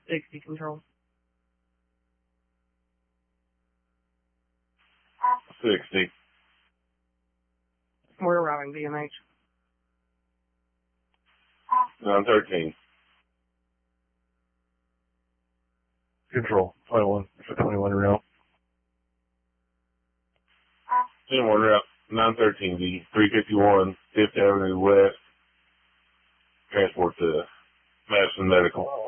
60 control. 60. We're arriving VMH. 913. Control, 21, for 21 route. 21 route, 913 D, 351, 5th Avenue West. Transport to Madison Medical.